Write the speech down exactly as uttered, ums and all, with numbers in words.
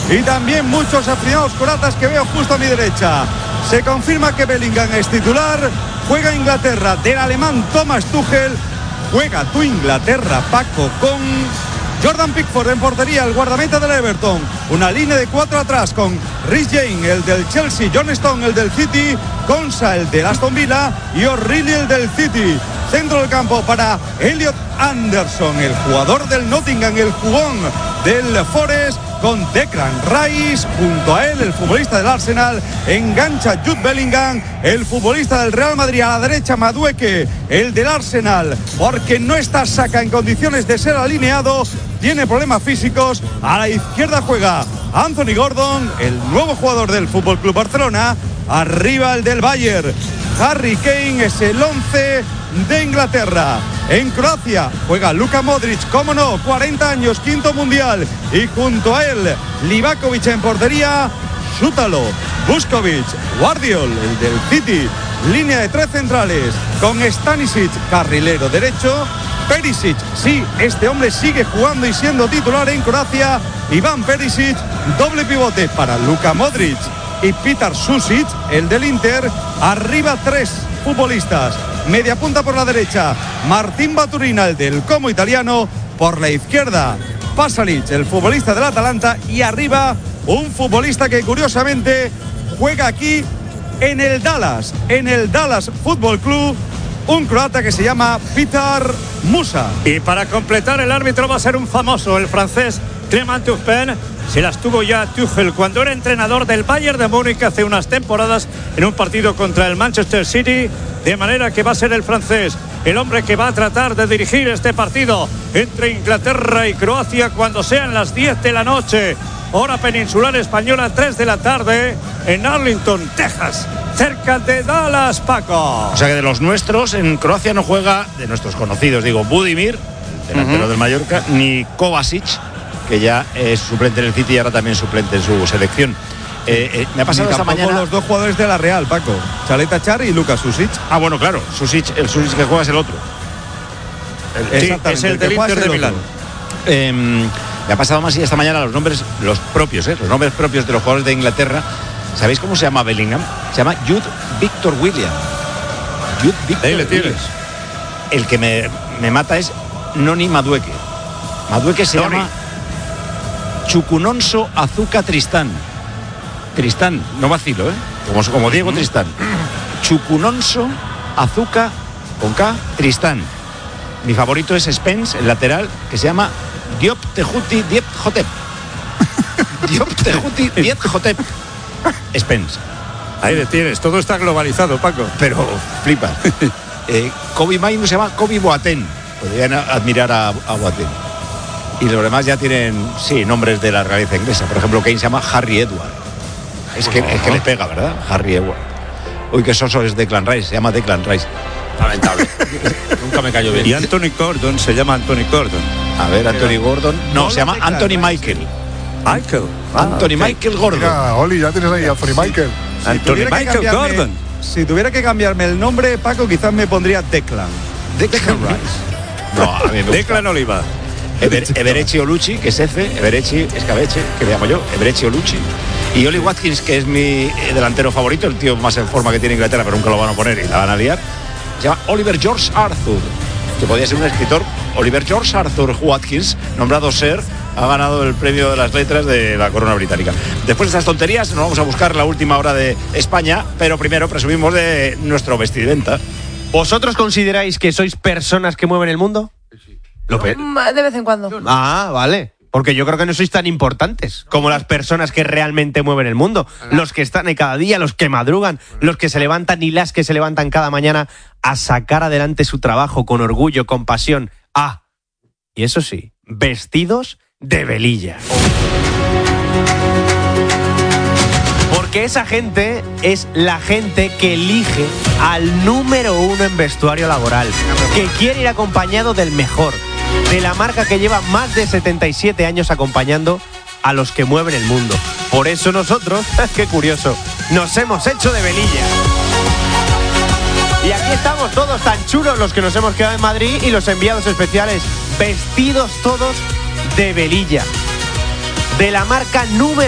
y también muchos aficionados croatas que veo justo a mi derecha. Se confirma que Bellingham es titular, juega Inglaterra del alemán Thomas Tuchel, juega tu Inglaterra, Paco, con Jordan Pickford en portería, el guardameta del Everton. Una línea de cuatro atrás con Reece James, el del Chelsea, John Stone, el del City, Konsa, el del Aston Villa y O'Reilly, el del City. Centro del campo para Elliot Anderson, el jugador del Nottingham, el jugón del Forest, con Declan Rice. Junto a él, el futbolista del Arsenal, engancha Jude Bellingham, el futbolista del Real Madrid. A la derecha, Madueke, el del Arsenal, porque no está Saka en condiciones de ser alineado, tiene problemas físicos. A la izquierda juega Anthony Gordon, el nuevo jugador del F C Barcelona. Arriba el del Bayern, Harry Kane, es el once de Inglaterra. En Croacia juega Luka Modric, cómo no, cuarenta años, quinto mundial, y junto a él Livakovic en portería, Šutalo, Vuskovic, Guardiol, el del City. Línea de tres centrales con Stanisic, carrilero derecho, Perisic, sí, este hombre sigue jugando y siendo titular en Croacia, Iván Perisic, doble pivote para Luka Modric y Petar Susic, el del Inter. Arriba tres futbolistas, media punta por la derecha, Martín Baturina, el del Como italiano, por la izquierda Pasalic, el futbolista del Atalanta, y arriba un futbolista que curiosamente juega aquí en el Dallas, en el Dallas Fútbol Club, un croata que se llama Petar Musa. Y para completar, el árbitro va a ser un famoso, el francés Clément Turpin. Se las tuvo ya Tuchel cuando era entrenador del Bayern de Múnich hace unas temporadas en un partido contra el Manchester City, de manera que va a ser el francés el hombre que va a tratar de dirigir este partido entre Inglaterra y Croacia cuando sean las diez de la noche, hora peninsular española, tres de la tarde, en Arlington, Texas, cerca de Dallas, Paco. O sea que de los nuestros, en Croacia no juega, de nuestros conocidos, digo, Budimir, delantero uh-huh. del Mallorca, ni Kovacic, que ya es suplente en el City y ahora también suplente en su selección. Eh, eh, me ha pasado esta mañana los dos jugadores de la Real, Paco, Chaleta Char y Lucas Susic. Ah, bueno, claro, Susic, el Susic que juega es el otro. El, sí, es el, el del Inter de Milán. Eh, me ha pasado más y esta mañana los nombres, los propios, eh, los nombres propios de los jugadores de Inglaterra. ¿Sabéis cómo se llama Bellingham? Se llama Jude Victor William. Jude Victor Ahí le tienes. Williams. El que me, me mata es Noni Madueke. Madueke se Noni. llama Chukunonso Azuka Tristán. Tristán, no vacilo, ¿eh? Como, como Diego Tristán. Chukunonso Azuka con K Tristán. Mi favorito es Spence, el lateral, que se llama Diop Tejuti Diep Jotep. Diop Tejuti Diep Jotep. Spence. Ahí le tienes, todo está globalizado, Paco. Pero flipa. eh, Kobe Maino se llama Kobe Boateng. Podrían admirar a, a Boateng. Y los demás ya tienen, sí, nombres de la realeza inglesa. Por ejemplo, Kane se llama Harry Edward. Es que, es que le pega, ¿verdad? Harry Edward. Uy, que soso es Declan Rice, se llama Declan Rice. Lamentable. Nunca me cayó bien. Y Anthony Gordon se llama Anthony Gordon. A ver, Anthony Gordon. No, no se llama Anthony Michael. Michael. Ah, Anthony okay. Michael Gordon. Mira, Oli, ya tienes ahí a Anthony Michael. Si Anthony Michael Gordon. Si tuviera que cambiarme el nombre, Paco, quizás me pondría Declan. Declan Rice. No, a mí me Declan Oliva. Ever, Everechi Olucci, que es F, Everechi Escabeche, que le llamo yo, Everechi Olucci. Y Oli Watkins, que es mi delantero favorito, el tío más en forma que tiene Inglaterra, pero nunca lo van a poner y la van a liar. Se llama Oliver George Arthur, que podría ser un escritor. Oliver George Arthur Watkins, nombrado Sir, ha ganado el premio de las letras de la corona británica. Después de estas tonterías, nos vamos a buscar la última hora de España, pero primero presumimos de nuestro vestimenta. ¿Vosotros consideráis que sois personas que mueven el mundo? Sí. Lo pe- De vez en cuando. Ah, vale. Porque yo creo que no sois tan importantes como las personas que realmente mueven el mundo. Los que están ahí cada día, los que madrugan, los que se levantan y las que se levantan cada mañana a sacar adelante su trabajo con orgullo, con pasión. Ah, y eso sí, vestidos de velilla. Porque esa gente es la gente que elige al número uno en vestuario laboral, que quiere ir acompañado del mejor, de la marca que lleva más de setenta y siete años acompañando a los que mueven el mundo. Por eso nosotros, qué curioso, nos hemos hecho de velilla. Y aquí estamos todos tan chulos los que nos hemos quedado en Madrid y los enviados especiales, vestidos todos de velilla. De la marca número